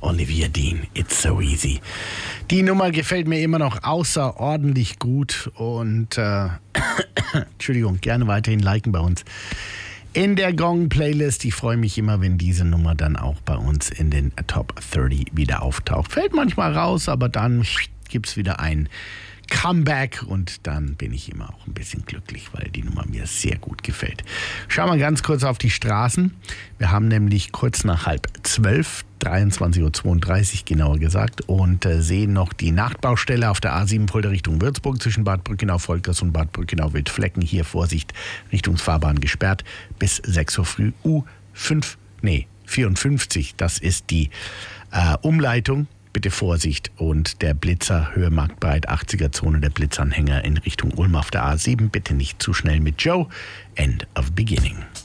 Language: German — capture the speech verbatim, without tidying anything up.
Olivia Dean, It's So Easy. Die Nummer gefällt mir immer noch außerordentlich gut und äh, Entschuldigung, gerne weiterhin liken bei uns in der Gong-Playlist. Ich freue mich immer, wenn diese Nummer dann auch bei uns in den Top dreißig wieder auftaucht. Fällt manchmal raus, aber dann gibt es wieder ein Comeback und dann bin ich immer auch ein bisschen glücklich, weil die Nummer mir sehr gut gefällt. Schauen wir ganz kurz auf die Straßen. Wir haben nämlich kurz nach halb zwölf, dreiundzwanzig Uhr zweiunddreißig genauer gesagt, und äh, sehen noch die Nachtbaustelle auf der A sieben Fulda Richtung Würzburg zwischen Bad Brückenau-Volkers und Bad Brückenau-Wildflecken. Hier Vorsicht, Richtungsfahrbahn gesperrt bis sechs Uhr früh. U fünf, nee, vierundfünfzig, das ist die äh, Umleitung. Bitte Vorsicht, und der Blitzer Höhe Marktbreit achtziger Zone, der Blitzanhänger in Richtung Ulm auf der A sieben. Bitte nicht zu schnell mit Joe. End of beginning.